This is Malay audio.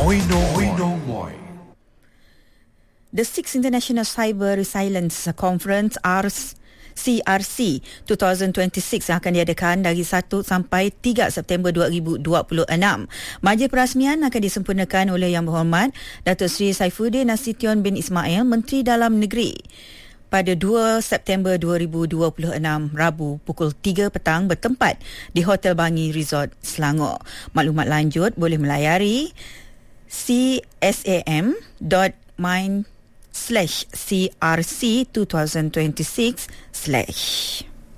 Moi no moi. The 6th International Cyber Resilience Conference CRC 2026 akan diadakan dari 1 sampai 3 September 2026. Majlis perasmian akan disempurnakan oleh Yang Berhormat Datuk Seri Saifuddin Nasution bin Ismail, Menteri Dalam Negeri, pada 2 September 2026, Rabu pukul 3 petang bertempat di Hotel Bangi Resort, Selangor. Maklumat lanjut boleh melayari csam.mind/CRC 2026/